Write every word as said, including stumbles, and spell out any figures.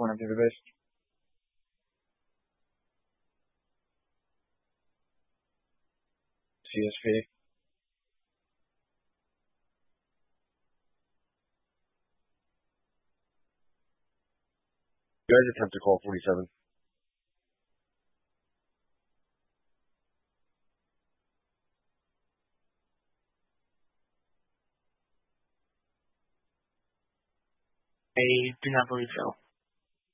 corner to the base. C S P. You guys attempt to call forty-seven. I do not believe so.